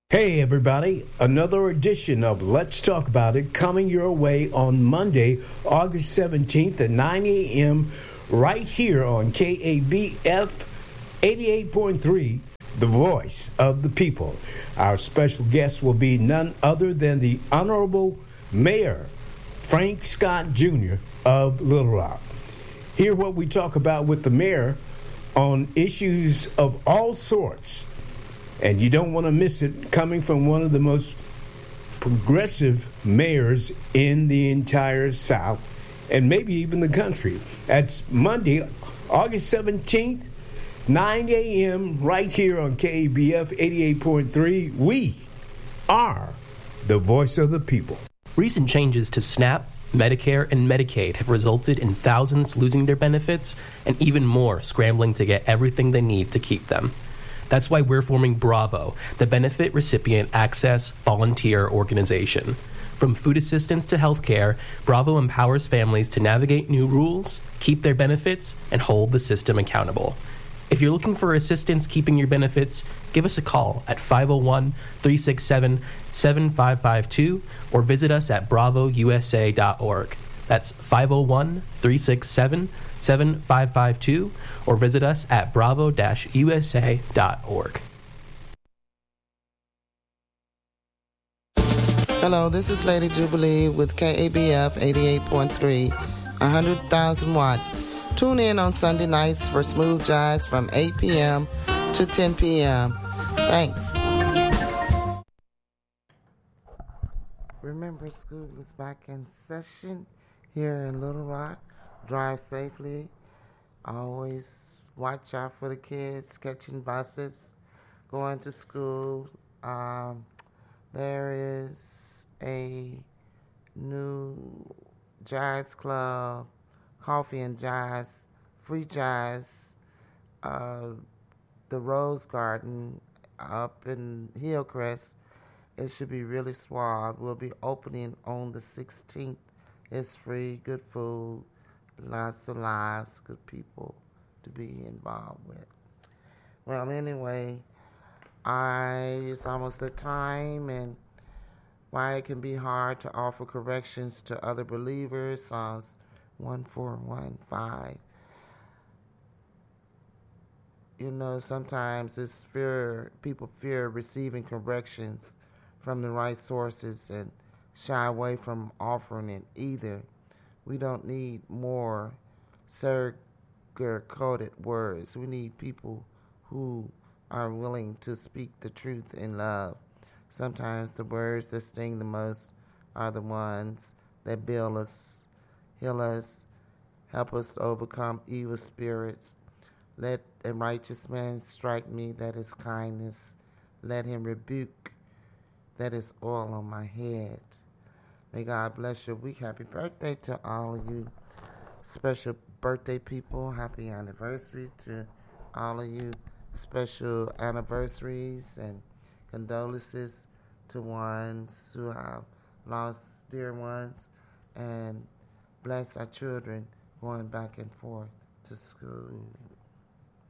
Hey everybody, another edition of Let's Talk About It coming your way on Monday, August 17th at 9 a.m. right here on KABF 88.3, the voice of the people. Our special guest will be none other than the Honorable Mayor Frank Scott Jr. of Little Rock. Hear what we talk about with the mayor on issues of all sorts. And you don't want to miss it, coming from one of the most progressive mayors in the entire South and maybe even the country. That's Monday, August 17th, 9 a.m. right here on KABF 88.3. We are the voice of the people. Recent changes to SNAP, Medicare, and Medicaid have resulted in thousands losing their benefits and even more scrambling to get everything they need to keep them. That's why we're forming Bravo, the Benefit Recipient Access Volunteer Organization. From food assistance to healthcare, Bravo empowers families to navigate new rules, keep their benefits, and hold the system accountable. If you're looking for assistance keeping your benefits, give us a call at 501-367-7552 or visit us at bravousa.org. That's 501-367-7552 or visit us at bravo-usa.org. Hello, this is Lady Jubilee with KABF 88.3, 100,000 watts. Tune in on Sunday nights for smooth jazz from 8 p.m. to 10 p.m. Thanks. Remember, school is back in session here in Little Rock. Drive safely. Always watch out for the kids catching buses, going to school. There is a new jazz club, coffee and jazz, free jazz, the Rose Garden up in Hillcrest. It should be really suave. We'll be opening on the 16th. It's free, good food, lots of lives, good people to be involved with. Well, anyway, it's almost that time, and why it can be hard to offer corrections to other believers, Psalms 1415. You know, sometimes it's people fear receiving corrections from the right sources and shy away from offering it either. We don't need more sugar-coated words. We need people who are willing to speak the truth in love. Sometimes the words that sting the most are the ones that build us, heal us, help us to overcome evil spirits. Let a righteous man strike me, that is kindness. Let him rebuke, that is oil on my head. May God bless your week. Happy birthday to all of you special birthday people. Happy anniversary to all of you special anniversaries, and condolences to ones who have lost dear ones, and bless our children going back and forth to school.